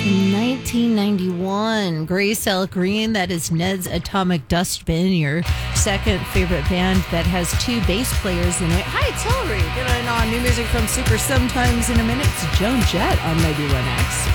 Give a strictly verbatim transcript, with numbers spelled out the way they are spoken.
In nineteen ninety-one, Grace L. Green, that is Ned's Atomic Dustbin, your second favorite band that has two bass players in it. Hi, it's Hillary. Getting on new music from Super Sometimes in a minute. It's Joan Jett on ninety-one X.